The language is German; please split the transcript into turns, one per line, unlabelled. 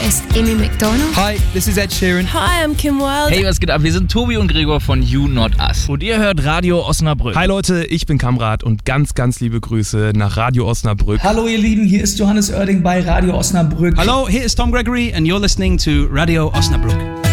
ist Amy McDonald.
Hi, this is Ed Sheeran.
Hi, I'm Kim Wilde.
Hey, was geht ab? Wir sind Tobi und Gregor von You Not Us.
Und ihr hört Radio Osnabrück.
Hi Leute, ich bin Kamrat und ganz, ganz liebe Grüße nach Radio Osnabrück.
Hallo ihr Lieben, hier ist Johannes Oerding bei Radio Osnabrück.
Hallo, hier ist Tom Gregory and you're listening to Radio Osnabrück.